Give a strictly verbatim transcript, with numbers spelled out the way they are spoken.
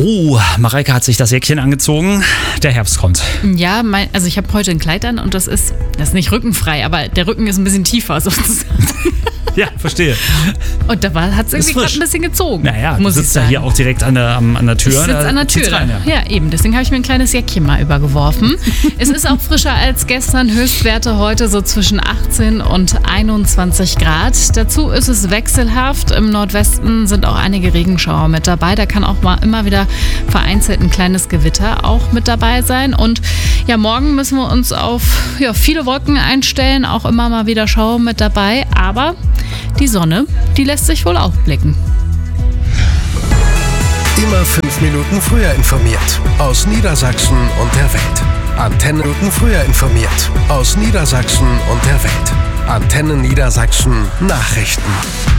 Oh, Mareike hat sich das Jäckchen angezogen. Der Herbst kommt. Ja, mein, also ich habe heute ein Kleid an und das ist, das ist nicht rückenfrei, aber der Rücken ist ein bisschen tiefer sozusagen. Ja, verstehe. Und da hat es irgendwie gerade ein bisschen gezogen. Naja, muss du sitzt ich ja hier auch direkt an der, an, an der Tür. Ich sitze an der Tür. Rein, ja. ja, eben. Deswegen habe ich mir ein kleines Jäckchen mal übergeworfen. Es ist auch frischer als gestern. Höchstwerte heute so zwischen achtzehn und einundzwanzig Grad. Dazu ist es wechselhaft. Im Nordwesten sind auch einige Regenschauer mit dabei. Da kann auch mal immer wieder vereinzelt ein kleines Gewitter auch mit dabei sein. Und ja, morgen müssen wir uns auf ja, viele Wolken einstellen. Auch immer mal wieder Schauer mit dabei. Aber die Sonne, die lässt sich wohl auch blicken. Immer fünf Minuten früher informiert. Aus Niedersachsen und der Welt. Antenne Minuten früher informiert. Aus Niedersachsen und der Welt. Antenne Niedersachsen Nachrichten.